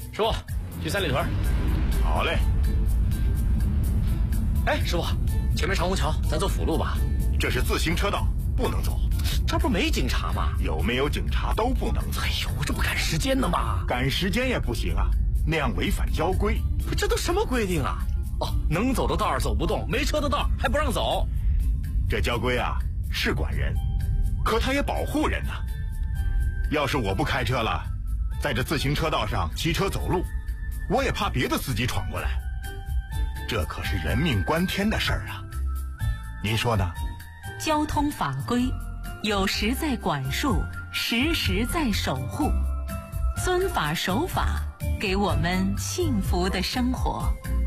师傅，去三里屯。 好嘞。 哎，师傅，前面长虹桥，咱走辅路吧。 这是自行车道，不能走。 这不没警察吗？ 有没有警察都不能走。 哎呦，这不赶时间呢吗？ 赶时间也不行啊，那样违反交规。 这都什么规定啊？哦，能走的道走不动，没车的道还不让走。 这交规啊是管人，可他也保护人呐。要是我不开车了，在这自行车道上骑车走路，我也怕别的司机闯过来。这可是人命关天的事儿啊，您说呢？ 交通法规有时在管束，时时在守护，遵法守法，给我们幸福的生活。